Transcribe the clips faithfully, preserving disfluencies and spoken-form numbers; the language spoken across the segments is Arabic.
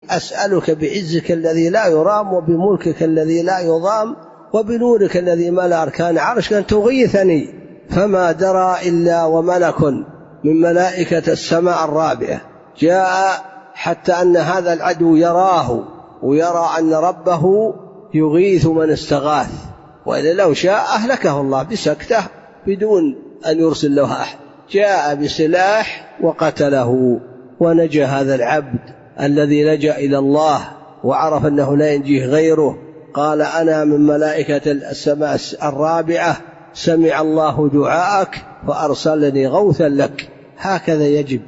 أسألك بعزك الذي لا يرام وبملكك الذي لا يضام وبنورك الذي ملأ أركان عرشك أن تغيثني. فما درى إلا وملك من ملائكة السماء الرابعة جاء حتى أن هذا العدو يراه ويرى أن ربه يغيث من استغاث، وإلا لو شاء أهلكه الله بسكته بدون أن يرسل له أحد. جاء بسلاح وقتله، ونجى هذا العبد الذي لجأ إلى الله وعرف أنه لا ينجيه غيره. قال أنا من ملائكة السماء الرابعة، سمع الله دعاءك فأرسلني غوثا لك. هكذا يجب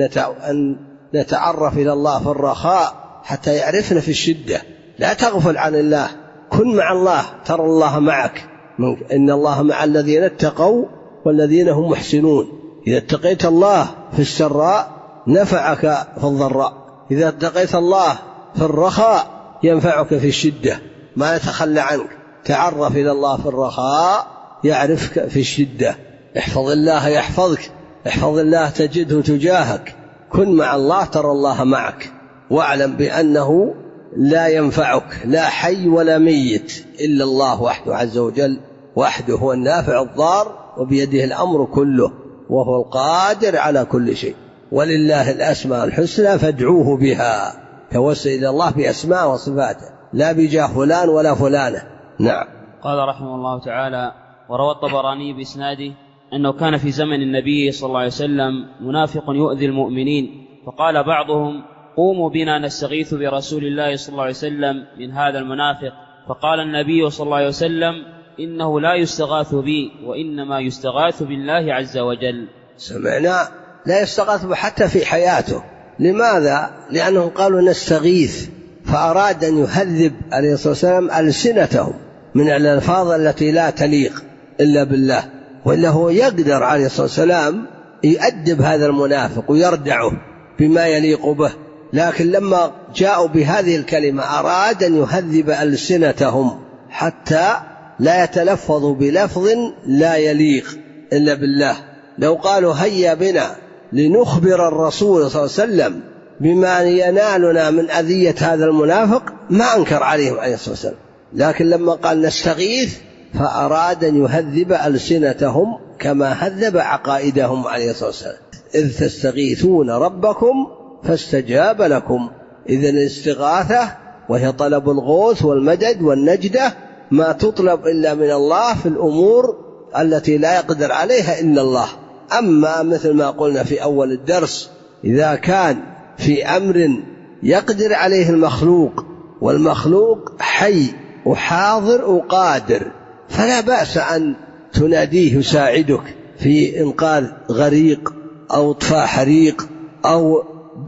أن نتعرف إلى الله في الرخاء حتى يعرفنا في الشدة. لا تغفل عن الله، كن مع الله ترى الله معك. إن الله مع الذين اتقوا والذين هم محسنون. إذا اتقيت الله في السراء نفعك في الضراء، إذا اتقيت الله في الرخاء ينفعك في الشدة. ما يتخلى عنك، تعرف إلى الله في الرخاء يعرفك في الشدة. احفظ الله يحفظك، احفظ الله تجده تجاهك. كن مع الله ترى الله معك، واعلم بأنه لا ينفعك لا حي ولا ميت إلا الله وحده عز وجل، وحده هو النافع الضار، وبيده الأمر كله، وهو القادر على كل شيء. ولله الأسماء الحسنى فادعوه بها. توسل إلى الله بأسماء وصفاته، لا بجاه فلان ولا فلانة. نعم. قال رحمه الله تعالى: وروى الطبراني بإسناده أنه كان في زمن النبي صلى الله عليه وسلم منافق يؤذي المؤمنين، فقال بعضهم: قوموا بنا نستغيث برسول الله صلى الله عليه وسلم من هذا المنافق. فقال النبي صلى الله عليه وسلم: إنه لا يستغاث بي، وإنما يستغاث بالله عز وجل. سمعنا لا يستغاث حتى في حياته. لماذا؟ لأنهم قالوا نستغيث، فأراد أن يهذب عليه الصلاة والسلام ألسنتهم من الألفاظ التي لا تليق إلا بالله، وإلا هو يقدر عليه الصلاة والسلام يؤدب هذا المنافق ويردعه بما يليق به. لكن لما جاءوا بهذه الكلمة أراد أن يهذب ألسنتهم حتى لا يتلفظوا بلفظ لا يليق إلا بالله. لو قالوا هيا بنا لنخبر الرسول صلى الله عليه وسلم بما ينالنا من أذية هذا المنافق ما أنكر عليهم عليه الصلاة والسلام، لكن لما قال نستغيث فأراد أن يهذب ألسنتهم كما هذب عقائدهم عليه الصلاة والسلام. إذ تستغيثون ربكم فاستجاب لكم. إذن الاستغاثة وهي طلب الغوث والمدد والنجدة ما تطلب إلا من الله في الأمور التي لا يقدر عليها إلا الله. أما مثل ما قلنا في أول الدرس، إذا كان في أمر يقدر عليه المخلوق والمخلوق حي وحاضر وقادر فلا بأس أن تناديه يساعدك في إنقاذ غريق أو اطفاء حريق أو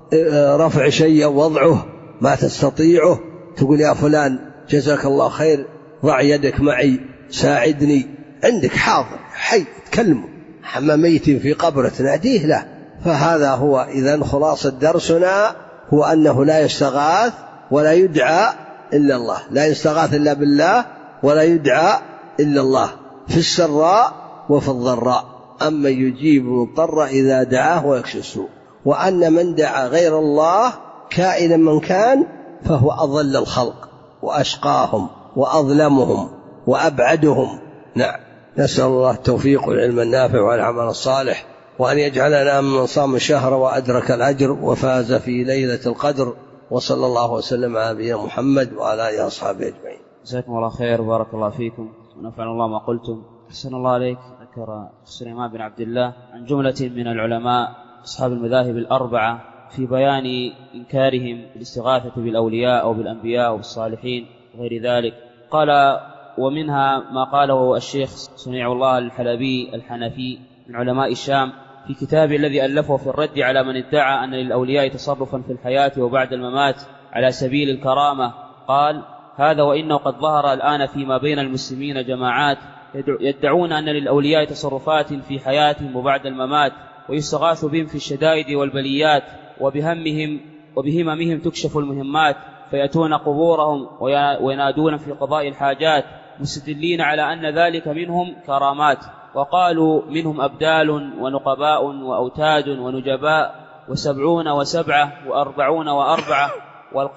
رفع شيء أو وضعه ما تستطيعه، تقول يا فلان جزاك الله خير ضع يدك معي ساعدني، عندك حاضر حي تكلمه. حما ميت في قبره تناديه له. فهذا هو إذن خلاصة درسنا هو أنه لا يستغاث ولا يدعى إلا الله، لا يستغاث إلا بالله ولا يدعى إلا الله في السراء وفي الضراء. أما يجيب المضطر إذا دعاه ويكشف السوء. وأن من دعا غير الله كائنا من كان فهو أضل الخلق وأشقاهم وأظلمهم وأبعدهم. نعم. نسأل الله التوفيق والعلم النافع والعمل الصالح، وأن يجعلنا من صام الشهر وأدرك الأجر وفاز في ليلة القدر. وصلى الله وسلم على نبينا محمد وعلى آله وأصحابه أجمعين. جزاكم الله خير وبارك الله فيكم ونفعنا الله ما قلتم. أحسن الله عليك. ذكر سليمان بن عبد الله عن جملة من العلماء أصحاب المذاهب الأربعة في بيان إنكارهم بالاستغاثة بالأولياء أو بالأنبياء أو بالصالحين وغير ذلك. قال: ومنها ما قاله الشيخ صنيع الله الحلبي الحنفي من علماء الشام في كتابه الذي ألفه في الرد على من ادعى أن للأولياء تصرفا في الحياة وبعد الممات على سبيل الكرامة. قال: هذا وإنه قد ظهر الآن فيما بين المسلمين جماعات يدعون أن للأولياء تصرفات في حياتهم وبعد الممات، ويستغاث بهم في الشدائد والبليات، وبهمهم وبهممهم تكشف المهمات، فيأتون قبورهم وينادون في قضاء الحاجات مستدلين على أن ذلك منهم كرامات. وقالوا منهم أبدال ونقباء وأوتاد ونجباء وسبعون وسبعة وأربعون وأربعة.